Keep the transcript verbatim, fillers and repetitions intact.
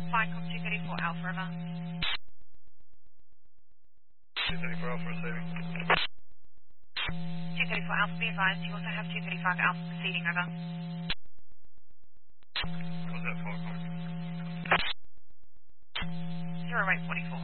Viacom two thirty-four Alpha River. two thirty-four Alpha receiving. two thirty-four Alpha, be advised, you also have two thirty-five Alpha proceeding over. What was that for? zero eight forty-four.